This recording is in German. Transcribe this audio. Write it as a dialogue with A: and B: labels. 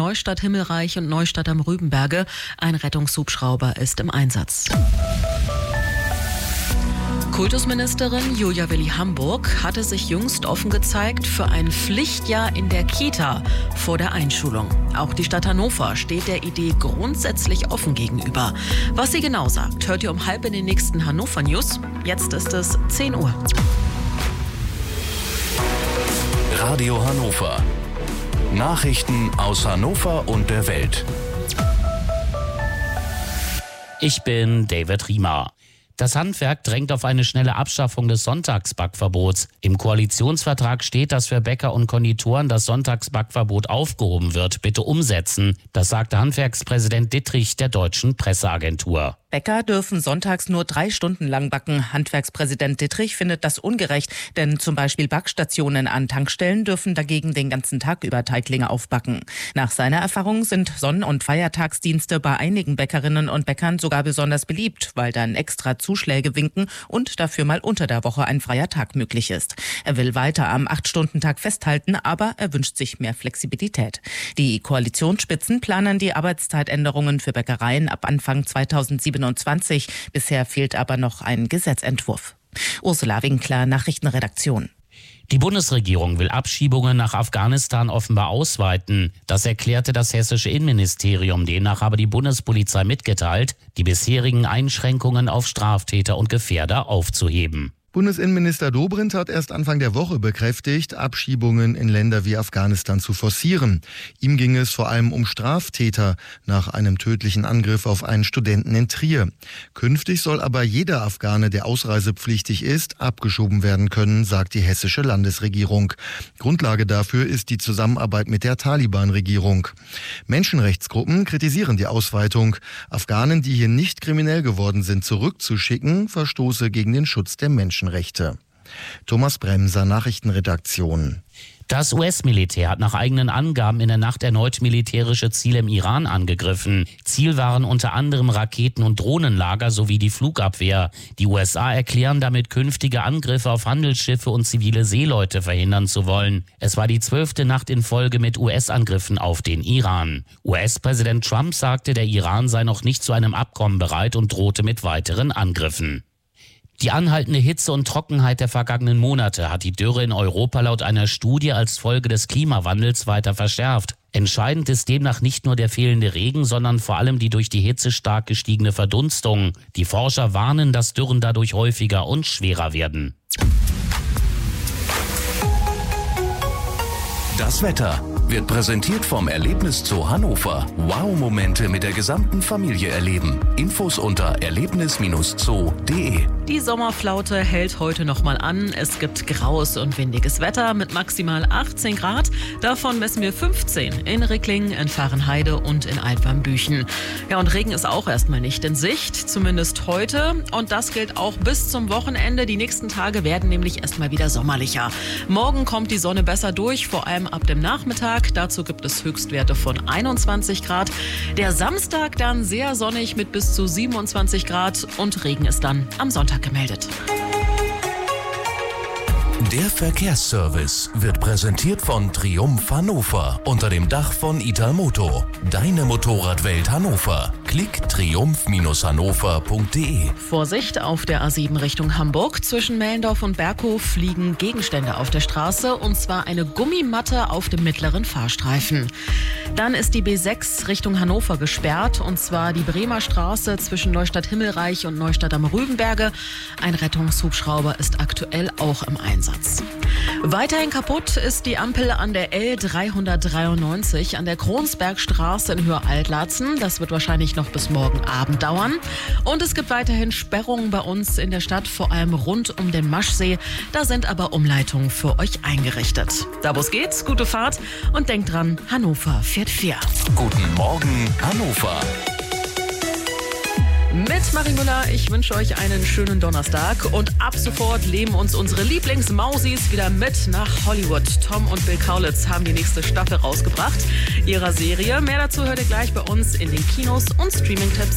A: Neustadt Himmelreich und Neustadt am Rübenberge. Ein Rettungshubschrauber ist im Einsatz. Kultusministerin Julia Willi-Hamburg hatte sich jüngst offen gezeigt für ein Pflichtjahr in der Kita vor der Einschulung. Auch die Stadt Hannover steht der Idee grundsätzlich offen gegenüber. Was sie genau sagt, hört ihr um 12:30 in den nächsten Hannover News. Jetzt ist es 10 Uhr.
B: Radio Hannover. Nachrichten aus Hannover und der Welt.
C: Ich bin David Riemer. Das Handwerk drängt auf eine schnelle Abschaffung des Sonntagsbackverbots. Im Koalitionsvertrag steht, dass für Bäcker und Konditoren das Sonntagsbackverbot aufgehoben wird. Bitte umsetzen. Das sagte Handwerkspräsident Dittrich der Deutschen Presseagentur.
D: Bäcker dürfen sonntags nur 3 Stunden lang backen. Handwerkspräsident Dittrich findet das ungerecht, denn zum Beispiel Backstationen an Tankstellen dürfen dagegen den ganzen Tag über Teiglinge aufbacken. Nach seiner Erfahrung sind Sonn- und Feiertagsdienste bei einigen Bäckerinnen und Bäckern sogar besonders beliebt, weil dann extra Zuschläge winken und dafür mal unter der Woche ein freier Tag möglich ist. Er will weiter am 8-Stunden-Tag festhalten, aber er wünscht sich mehr Flexibilität. Die Koalitionsspitzen planen die Arbeitszeitänderungen für Bäckereien ab Anfang 2027. Bisher fehlt aber noch ein Gesetzentwurf. Ursula Winkler, Nachrichtenredaktion.
C: Die Bundesregierung will Abschiebungen nach Afghanistan offenbar ausweiten. Das erklärte das hessische Innenministerium. Demnach habe die Bundespolizei mitgeteilt, die bisherigen Einschränkungen auf Straftäter und Gefährder aufzuheben.
E: Bundesinnenminister Dobrindt hat erst Anfang der Woche bekräftigt, Abschiebungen in Länder wie Afghanistan zu forcieren. Ihm ging es vor allem um Straftäter nach einem tödlichen Angriff auf einen Studenten in Trier. Künftig soll aber jeder Afghane, der ausreisepflichtig ist, abgeschoben werden können, sagt die hessische Landesregierung. Grundlage dafür ist die Zusammenarbeit mit der Taliban-Regierung. Menschenrechtsgruppen kritisieren die Ausweitung. Afghanen, die hier nicht kriminell geworden sind, zurückzuschicken, verstoße gegen den Schutz der Menschenrechte. Thomas Bremser, Nachrichtenredaktion.
C: Das US-Militär hat nach eigenen Angaben in der Nacht erneut militärische Ziele im Iran angegriffen. Ziel waren unter anderem Raketen- und Drohnenlager sowie die Flugabwehr. Die USA erklären damit, künftige Angriffe auf Handelsschiffe und zivile Seeleute verhindern zu wollen. Es war die 12. Nacht in Folge mit US-Angriffen auf den Iran. US-Präsident Trump sagte, der Iran sei noch nicht zu einem Abkommen bereit und drohte mit weiteren Angriffen. Die anhaltende Hitze und Trockenheit der vergangenen Monate hat die Dürre in Europa laut einer Studie als Folge des Klimawandels weiter verschärft. Entscheidend ist demnach nicht nur der fehlende Regen, sondern vor allem die durch die Hitze stark gestiegene Verdunstung. Die Forscher warnen, dass Dürren dadurch häufiger und schwerer werden.
B: Das Wetter wird präsentiert vom Erlebniszoo Hannover. Wow-Momente mit der gesamten Familie erleben. Infos unter erlebnis-zoo.de.
A: Die Sommerflaute hält heute noch mal an. Es gibt graues und windiges Wetter mit maximal 18 Grad. Davon messen wir 15 in Ricklingen, in Fahrenheide und in Altwarmbüchen. Ja, und Regen ist auch erstmal nicht in Sicht, zumindest heute. Und das gilt auch bis zum Wochenende. Die nächsten Tage werden nämlich erstmal wieder sommerlicher. Morgen kommt die Sonne besser durch, vor allem ab dem Nachmittag. Dazu gibt es Höchstwerte von 21 Grad. Der Samstag dann sehr sonnig mit bis zu 27 Grad und Regen ist dann am Sonntag gemeldet.
B: Der Verkehrsservice wird präsentiert von Triumph Hannover unter dem Dach von Italmoto. Deine Motorradwelt Hannover. Klick triumph-hannover.de.
A: Vorsicht auf der A7 Richtung Hamburg. Zwischen Mellendorf und Berghof liegen Gegenstände auf der Straße, und zwar eine Gummimatte auf dem mittleren Fahrstreifen. Dann ist die B6 Richtung Hannover gesperrt, und zwar die Bremer Straße zwischen Neustadt Himmelreich und Neustadt am Rübenberge. Ein Rettungshubschrauber ist aktuell auch im Einsatz. Weiterhin kaputt ist die Ampel an der L393 an der Kronsbergstraße in Höhe Altlatzen. Das wird wahrscheinlich noch bis morgen Abend dauern. Und es gibt weiterhin Sperrungen bei uns in der Stadt, vor allem rund um den Maschsee. Da sind aber Umleitungen für euch eingerichtet. Da wo es geht, gute Fahrt und denkt dran, Hannover fährt fair.
B: Guten Morgen, Hannover.
A: Mit Marie Müller, ich wünsche euch einen schönen Donnerstag und ab sofort nehmen uns unsere Lieblingsmausis wieder mit nach Hollywood. Tom und Bill Kaulitz haben die nächste Staffel rausgebracht ihrer Serie. Mehr dazu hört ihr gleich bei uns in den Kinos und Streaming-Tipps.